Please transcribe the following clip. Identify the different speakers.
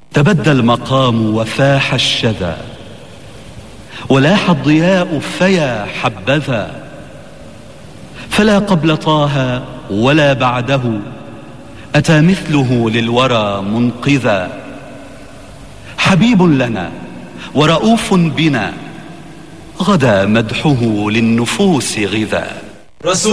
Speaker 1: تبدى المقام وفاح الشذا، ولاح الضياء فيا حبذا، فلا قبل طه ولا بعده أتى مثله للورى منقذا. حبيب لنا ورؤوف بنا، غدا مدحه للنفوس غذا.